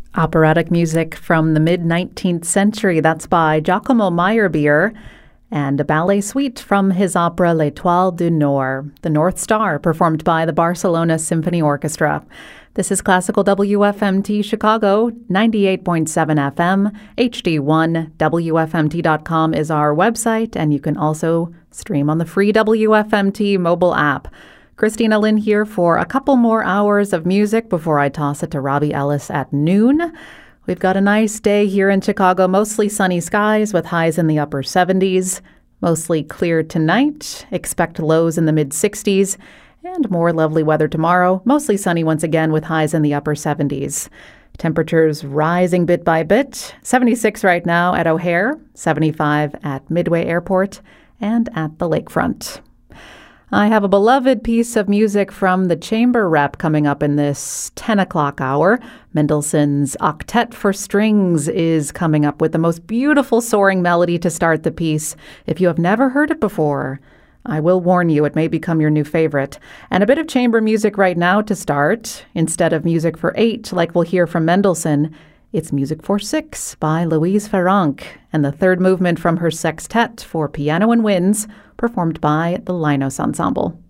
Operatic music from the mid-19th century. That's by Giacomo Meyerbeer, and a ballet suite from his opera L'Étoile du Nord, The North Star, performed by the Barcelona Symphony Orchestra. This is Classical WFMT Chicago, 98.7 FM, HD1. WFMT.com is our website, and you can also stream on the free WFMT mobile app. Christina Lynn here for a couple more hours of music before I toss it to Robbie Ellis at noon. We've got a nice day here in Chicago, mostly sunny skies with highs in the upper 70s. Mostly clear tonight. Expect lows in the mid-60s. And more lovely weather tomorrow. Mostly sunny once again with highs in the upper 70s. Temperatures rising bit by bit. 76 right now at O'Hare, 75 at Midway Airport, and at the lakefront. I have a beloved piece of music from the chamber rep coming up in this 10 o'clock hour. Mendelssohn's Octet for Strings is coming up with the most beautiful soaring melody to start the piece. If you have never heard it before, I will warn you, it may become your new favorite. And a bit of chamber music right now to start. Instead of music for 8, like we'll hear from Mendelssohn, it's music for 6 by Louise Farrenc, and the third movement from her sextet for piano and winds, performed by the Linus Ensemble.